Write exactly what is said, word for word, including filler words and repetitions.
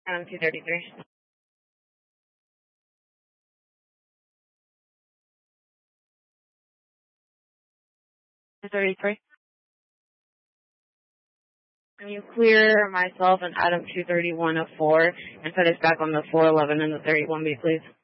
Adam two thirty-three. two thirty-three. Can you clear myself and Adam two thirty-one of four and put us back on the four eleven and the thirty-one B, please?